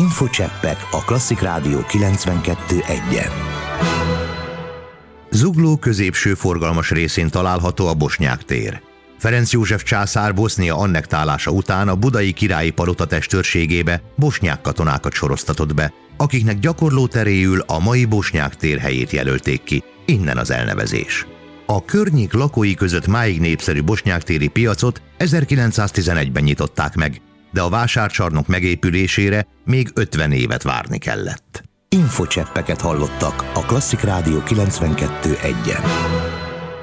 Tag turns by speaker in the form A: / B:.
A: Infocseppek a Klasszik Rádió 92.1-en. Zugló középső forgalmas részén található a Bosnyák tér. Ferenc József császár Bosznia annektálása után a budai királyi palota testőrségébe bosnyák katonákat soroztatott be, akiknek gyakorló teréül a mai Bosnyák tér helyét jelölték ki, innen az elnevezés. A környék lakói között máig népszerű bosnyáktéri piacot 1911-ben nyitották meg, de a vásárcsarnok megépülésére még 50 évet várni kellett. Infocseppeket hallottak a Klasszik Rádió 92.1-en.